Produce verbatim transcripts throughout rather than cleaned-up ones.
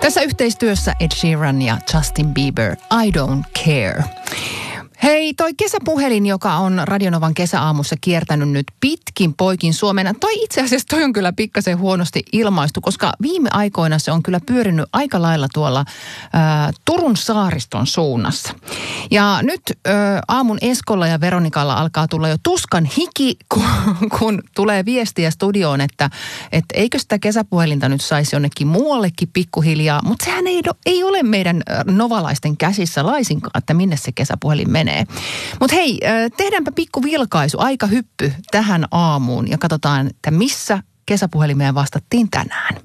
Tässä yhteistyössä Ed Sheeran ja Justin Bieber, I Don't Care. Hei, toi kesäpuhelin, joka on Radionovan kesäaamussa kiertänyt nyt pitkin poikin Suomena. Toi itse asiassa toi on kyllä pikkasen huonosti ilmaistu, koska viime aikoina se on kyllä pyörinyt aika lailla tuolla ää, Turun saariston suunnassa. Ja nyt ää, aamun Eskolla ja Veronikalla alkaa tulla jo tuskan hiki, kun, kun tulee viestiä studioon, että et eikö sitä kesäpuhelinta nyt saisi jonnekin muuallekin pikkuhiljaa. Mutta sehän ei, ei ole meidän novalaisten käsissä laisinkaan, että minne se kesäpuhelin menee. Mutta hei, tehdäänpä pikku vilkaisu, aika hyppy tähän aamuun ja katsotaan, että missä kesäpuhelimeen vastattiin tänään.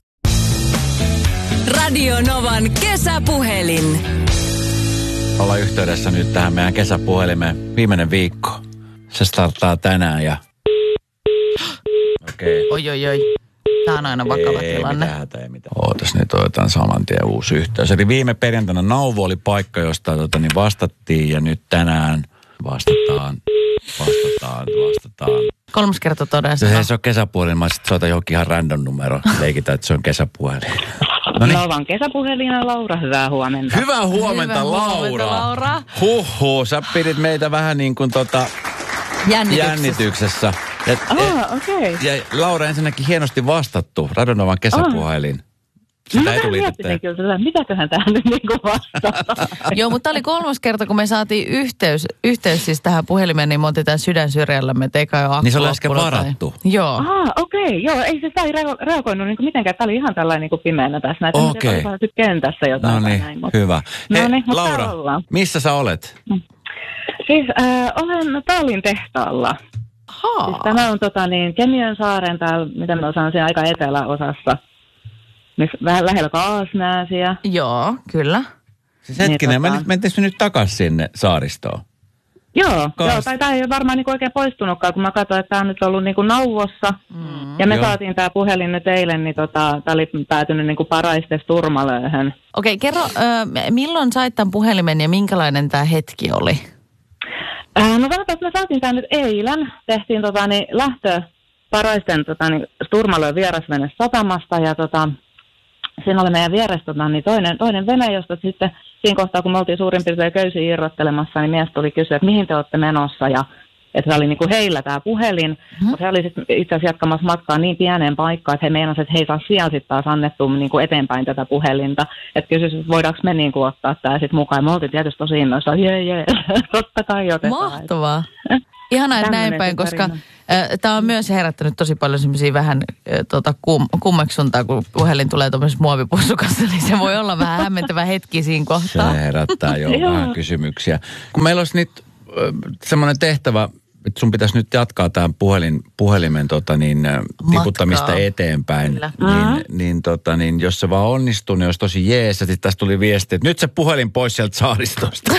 Radio Novan kesäpuhelin. Ollaan yhteydessä nyt tähän meidän kesäpuhelimeen. Viimeinen viikko. Se starttaa tänään ja... Okei. Okay. Oi, oi, oi. Tämä on aina vakava ei, tilanne. Ei mitään, ei mitään. Ootas nyt otetaan saman tien uusi yhteys. Eli viime perjantaina Nauvo oli paikka, josta tota, niin vastattiin ja nyt tänään vastataan, vastataan, vastataan. Kolmas kerta todessa. Se, se on kesäpuhelin, mä sitten soitan johonkin ihan random numero. Leikitään, että se on kesäpuhelin. Noniin. Novan kesäpuhelina Laura, hyvää huomenta. Hyvää huomenta, Hyvää Laura. huomenta, Laura. Huhhuh, sä pidit meitä vähän niin kuin tota... Jännityksessä. Jännityksessä. Et, Ah, okei. Okay. Ja Laura, ensinnäkin hienosti vastattu. Radionovan kesäpuhelin. Ah. No mä etuliitettä. miettisin kyllä, että mitäköhän tähän nyt niin kuin vastaa. Joo, mutta tämä oli kolmas kerta, kun me saatiin yhteys, yhteys siis tähän puhelimeen, niin me otin tämän sydän syrjällä, että eikä ole akku niin se oli äsken loppunut varattu. Tai... Joo. Ah, okei. Okay. Joo, ei se ei reagoinut niin kuin mitenkään. Tämä oli ihan tällainen niin kuin pimeänä tässä. Näitä okei. Okay. Kentässä jotain. No niin, näin, mutta... hyvä. No Hei, niin, Laura, missä sä olet? Siis äh, olen Taalin tehtaalla. Siis tämä on tota, niin, Kemiön saaren täällä, mitä mä osaan sen aika eteläosassa. Vähän lähellä Kaasnääsiä. Joo, kyllä. Siis hetkinen, niin, tota... mentäisikö nyt takaisin sinne saaristoon? Joo, Kaas... joo, tai tämä ei ole varmaan niinku oikein poistunutkaan, kun mä katsoin, että tämä on nyt ollut niinku nauvossa. Mm, ja me joo. saatiin tämä puhelin nyt eilen, niin tota, tämä oli päätynyt niinku Paraistes Turmalööhön. Okei, kerro, äh, milloin sait tämän puhelimen ja minkälainen tämä hetki oli? Äh, no sanotaan, että me saatiin tämä nyt eilen. Tehtiin tota, niin, lähtö Paraisten tota, niin, Turmalöön vierasvene satamasta ja tota... Siinä oli meidän vieressä tota, niin toinen, toinen vene, josta sitten siinä kohtaa, kun me oltiin suurin piirtein köysiä irrottelemassa, niin mies tuli kysyä, että mihin te olette menossa. Ja että se oli niin kuin heillä tämä puhelin, mm-hmm. mutta he oli sitten itse asiassa jatkamassa matkaa niin pieneen paikkaan, että he meinasivat, että he ei saa siellä sitten taas annettua niin kuin eteenpäin tätä puhelinta. Että kysyivät, että voidaanko me niin kuin ottaa tämä sitten mukaan. Me oltiin tietysti tosi innoissa, jee jee, totta kai otetaan. Mahtavaa. Ihanaa, että näin päin, koska äh, tämä on myös herättänyt tosi paljon semmoisia vähän äh, tota, kum, kummeksuntaa, kun puhelin tulee tuommoisessa muovipussukassa, niin se voi olla vähän hämmentävä hetki siinä kohtaa. Se herättää jo vähän kysymyksiä. Kun meillä olisi nyt äh, semmoinen tehtävä, että sun pitäisi nyt jatkaa tämän puhelin, puhelimen tota, niin, tiputtamista matkaa eteenpäin, niin, niin, tota, niin jos se vaan onnistuu, niin olisi tosi jees. Ja sitten tästä tuli viesti, että nyt se puhelin pois sieltä saaristosta.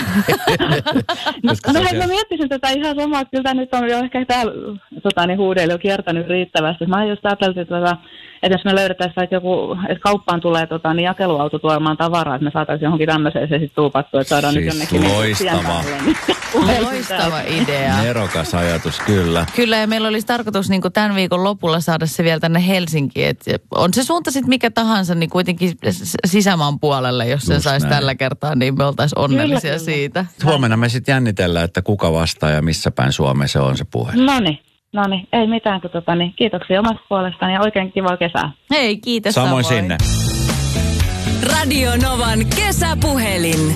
no, no hei, mä miettisin tätä ihan samaa, että kyllä tämä nyt on jo ehkä täällä tota, niin huudeilla jo kiertänyt riittävästi. Mä just ajattelin, että, tota, että jos me löydettäisiin, että, joku, että kauppaan tulee tota, niin jakeluauto tuomaan tavaraa, että me saataisiin johonkin tämmöiseen se sitten tuupattua, että saadaan siis nyt jonnekin... loistava. Niin, loistava idea. Nerokas ajatus, kyllä. Kyllä, ja meillä olisi tarkoitus niin kuin tämän viikon lopulla saada se vielä tänne Helsinkiin. Et on se suunta sitten mikä tahansa, niin kuitenkin sisämaan puolelle, jos se saisi tällä kertaa, niin me oltaisiin onnellisia kyllä, siitä. Huomenna me sitten jännitellään, että kuka vastaa ja missä päin Suomessa se on se puhelin. Noniin. No niin, ei mitään, kun tota, niin, kiitoksia omasta puolestani ja oikein kivaa kesää. Hei, kiitos samoin. Samoin sinne. Radio Novan kesäpuhelin.